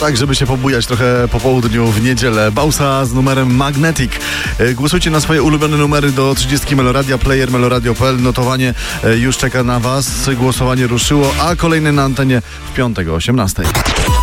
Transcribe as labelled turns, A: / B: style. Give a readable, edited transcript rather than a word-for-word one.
A: tak, żeby się pobujać trochę po południu w niedzielę. Bausa z numerem Magnetic. Głosujcie na swoje ulubione numery do 30 Meloradia, player meloradio.pl. Notowanie już czeka na Was. Głosowanie ruszyło, a kolejne na antenie w piątek o 18:00.